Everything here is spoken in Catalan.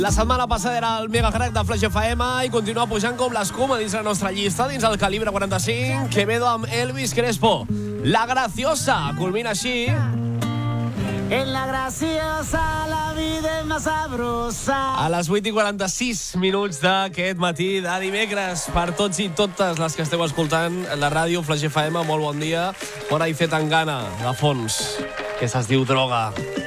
La setmana passada era el mega crack de Flash FM i continua pujant com l'escuma dins la nostra llista, dins el calibre 45, Quevedo amb Elvis Crespo. La Graciosa culmina així. En la graciosa la vida és més sabrosa. A les 8:46 d'aquest matí de dimecres. Per tots i totes les que esteu escoltant la ràdio Flash FM, molt bon dia. Hora i fet en gana, de fons, que se'ls diu droga.